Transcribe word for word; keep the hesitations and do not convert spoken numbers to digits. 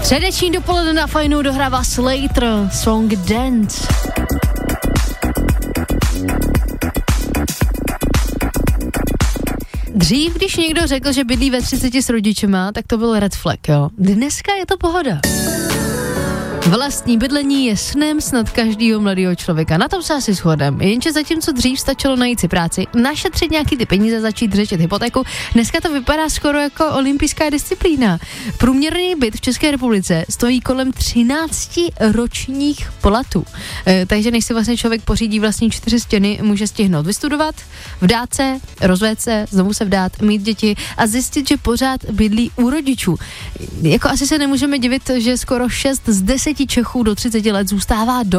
Středeční dopoledne na Fajnu dohrává Slater, Song Dance. Dřív, když někdo řekl, že bydlí ve třiceti s rodičema, tak to byl red flag, jo. Dneska je to pohoda. Vlastní bydlení je snem snad každýho mladého člověka. Na tom se asi shodem. Jenže zatímco dřív stačilo najít si práci, našetřit nějaký ty peníze, začít řešit hypotéku, dneska to vypadá skoro jako olympijská disciplína. Průměrný byt v České republice stojí kolem třinácti ročních platů. E, takže než si vlastně člověk pořídí vlastní čtyři stěny, může stihnout vystudovat, vdát se, rozvést se, znovu se vdát, mít děti a zjistit, že pořád bydlí u rodičů. Jako asi se nemůžeme divit, že skoro šest z deseti Čechů do třiceti let zůstává do